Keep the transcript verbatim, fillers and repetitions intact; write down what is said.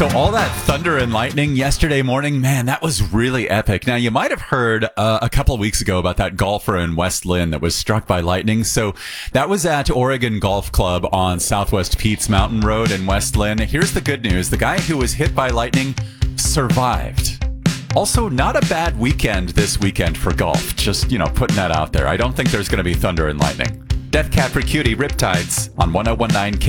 So all that thunder and lightning yesterday morning, man, that was really epic. Now, you might have heard uh, a couple of weeks ago about that golfer in West Lynn that was struck by lightning. So that was at Oregon Golf Club on Southwest Pete's Mountain Road in West Lynn. Here's the good news. The guy who was hit by lightning survived. Also, not a bad weekend this weekend for golf. Just, you know, putting that out there. I don't think there's going to be thunder and lightning. Death Cab for Cutie, Riptides on one oh one nine K.